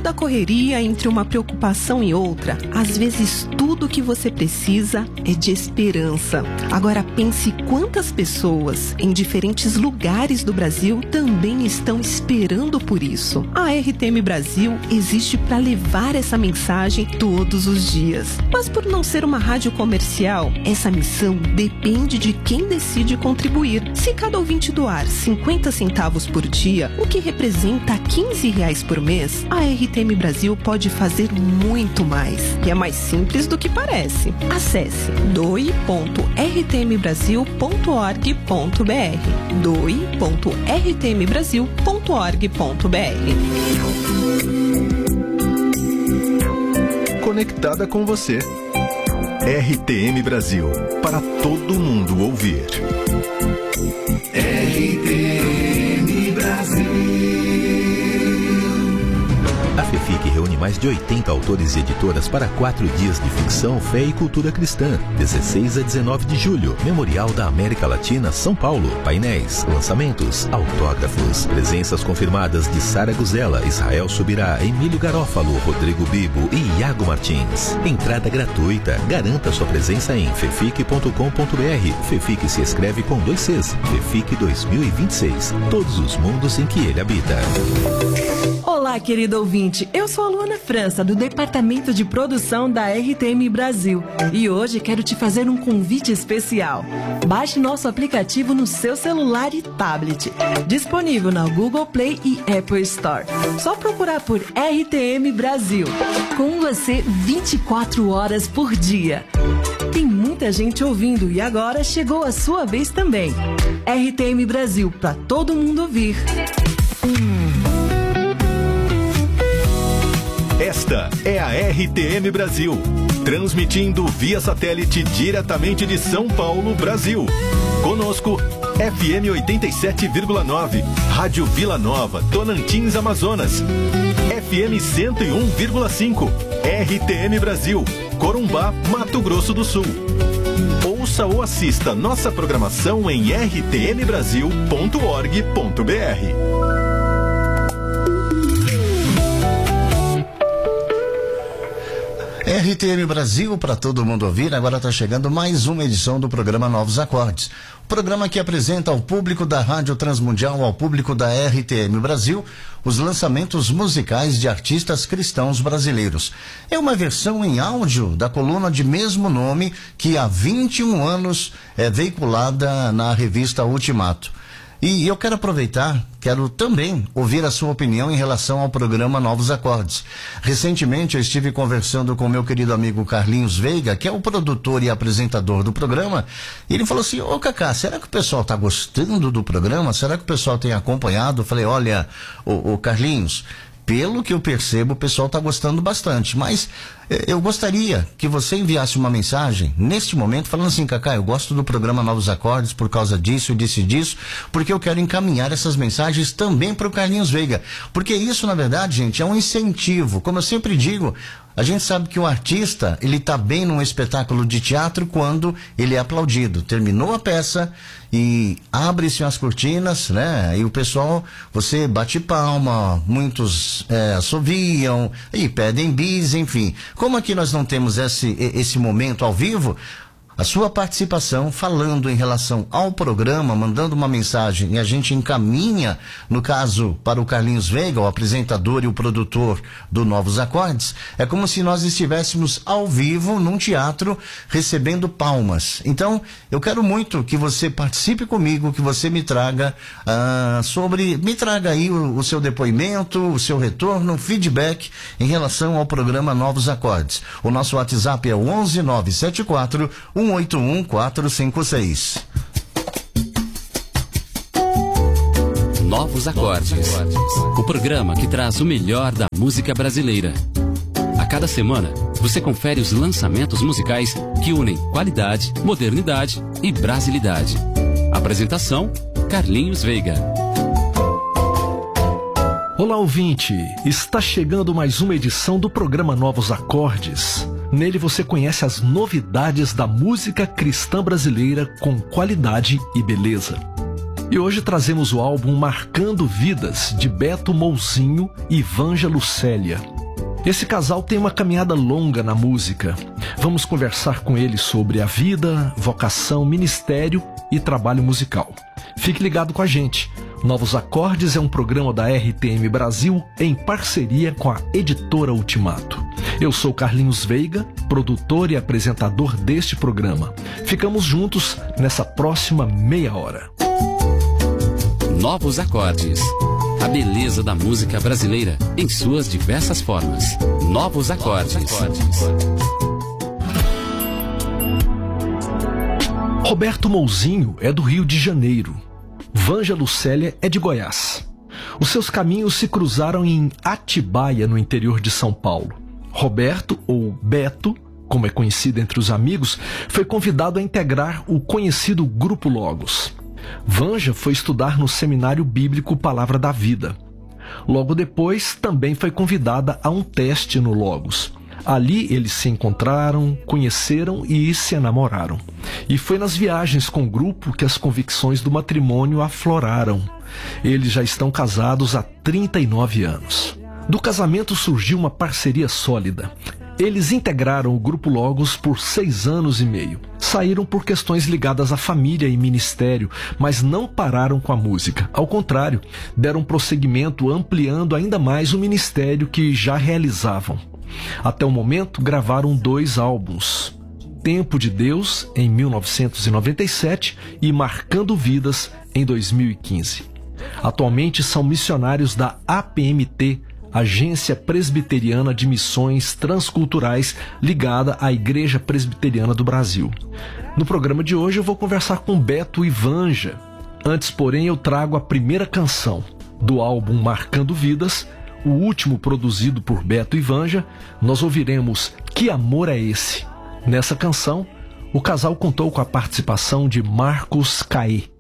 da correria, entre uma preocupação e outra, às vezes tudo que você precisa é de esperança. Agora pense quantas pessoas em diferentes lugares do Brasil também estão esperando por isso. A RTM Brasil existe para levar essa mensagem todos os dias. Mas por não ser uma rádio comercial, essa missão depende de quem decide contribuir. Se cada ouvinte doar 50 centavos por dia, o que representa R$15 por mês, a RTM Brasil pode fazer muito mais. E é mais simples do que parece. Acesse doe.rtmbrasil.org.br doe.rtmbrasil.org.br Conectada com você. RTM Brasil, para todo mundo ouvir. RTM Brasil. A FEFIC reúne mais de 80 autores e editoras para 4 dias de ficção, fé e cultura cristã. 16 a 19 de julho, Memorial da América Latina, São Paulo. Painéis, lançamentos, autógrafos. Presenças confirmadas de Sara Guzella, Israel Subirá, Emílio Garófalo, Rodrigo Bibo e Iago Martins. Entrada gratuita. Garanta sua presença em fefic.com.br. FEFIC se escreve com 2 Cs. FEFIC 2026. Todos os mundos em que ele habita. Olá, querido ouvinte. Eu sou a Luana França, do Departamento de Produção da RTM Brasil. E hoje quero te fazer um convite especial. Baixe nosso aplicativo no seu celular e tablet. Disponível na Google Play e Apple Store. Só procurar por RTM Brasil. Com você 24 horas por dia. Tem muita gente ouvindo e agora chegou a sua vez também. RTM Brasil, para todo mundo ouvir. Esta é a RTM Brasil, transmitindo via satélite diretamente de São Paulo, Brasil. Conosco, FM 87,9, Rádio Vila Nova, Tocantins, Amazonas. FM 101,5, RTM Brasil, Corumbá, Mato Grosso do Sul. Ouça ou assista nossa programação em rtmbrasil.org.br. RTM Brasil, para todo mundo ouvir. Agora está chegando mais uma edição do programa Novos Acordes. O programa que apresenta ao público da Rádio Transmundial, ao público da RTM Brasil, os lançamentos musicais de artistas cristãos brasileiros. É uma versão em áudio da coluna de mesmo nome que há 21 anos é veiculada na revista Ultimato. E eu quero aproveitar, quero também ouvir a sua opinião em relação ao programa Novos Acordes. Recentemente eu estive conversando com meu querido amigo Carlinhos Veiga, que é o produtor e apresentador do programa, e ele falou assim: ô Cacá, será que o pessoal está gostando do programa? Será que o pessoal tem acompanhado? Eu falei: olha, ô Carlinhos, pelo que eu percebo, o pessoal está gostando bastante, mas eu gostaria que você enviasse uma mensagem neste momento falando assim: Cacá, eu gosto do programa Novos Acordes por causa disso, disso, porque eu quero encaminhar essas mensagens também para o Carlinhos Veiga, porque isso, na verdade, gente, é um incentivo. Como eu sempre digo, a gente sabe que o artista, ele tá bem num espetáculo de teatro quando ele é aplaudido. Terminou a peça e abre-se as cortinas, né? E o pessoal, você bate palma, muitos assoviam e pedem bis, enfim. Como aqui nós não temos esse momento ao vivo, a sua participação falando em relação ao programa, mandando uma mensagem e a gente encaminha, no caso, para o Carlinhos Veiga, o apresentador e o produtor do Novos Acordes, é como se nós estivéssemos ao vivo num teatro recebendo palmas. Então, eu quero muito que você participe comigo, que você me traga me traga aí o seu depoimento, o seu retorno, feedback em relação ao programa Novos Acordes. O nosso WhatsApp é o 11974 181456. Novos Acordes, o programa que traz o melhor da música brasileira. A cada semana, você confere os lançamentos musicais que unem qualidade, modernidade e brasilidade. Apresentação: Carlinhos Veiga. Olá, ouvinte! Está chegando mais uma edição do programa Novos Acordes. Nele você conhece as novidades da música cristã brasileira com qualidade e beleza. E hoje trazemos o álbum Marcando Vidas, de Beto Mouzinho e Vanja Lucélia. Esse casal tem uma caminhada longa na música. Vamos conversar com eles sobre a vida, vocação, ministério e trabalho musical. Fique ligado com a gente. Novos Acordes é um programa da RTM Brasil em parceria com a Editora Ultimato. Eu sou Carlinhos Veiga, produtor e apresentador deste programa. Ficamos juntos nessa próxima meia hora. Novos Acordes. A beleza da música brasileira em suas diversas formas. Novos Acordes. Roberto Mouzinho é do Rio de Janeiro. Vanja Lucélia é de Goiás. Os seus caminhos se cruzaram em Atibaia, no interior de São Paulo. Roberto, ou Beto, como é conhecido entre os amigos, foi convidado a integrar o conhecido Grupo Logos. Vanja foi estudar no Seminário Bíblico Palavra da Vida. Logo depois, também foi convidada a um teste no Logos. Ali eles se encontraram, conheceram e se enamoraram. E foi nas viagens com o grupo que as convicções do matrimônio afloraram. Eles já estão casados há 39 anos. Do casamento surgiu uma parceria sólida. Eles integraram o Grupo Logos por 6 anos e meio. Saíram por questões ligadas à família e ministério, mas não pararam com a música. Ao contrário, deram prosseguimento ampliando ainda mais o ministério que já realizavam. Até o momento, gravaram 2 álbuns. Tempo de Deus, em 1997, e Marcando Vidas, em 2015. Atualmente são missionários da APMT, Agência Presbiteriana de Missões Transculturais, ligada à Igreja Presbiteriana do Brasil. No programa de hoje eu vou conversar com Beto e Vanja. Antes, porém, eu trago a primeira canção do álbum Marcando Vidas, o último produzido por Beto e Vanja. Nós ouviremos Que Amor é Esse? Nessa canção, o casal contou com a participação de Marcos Caê.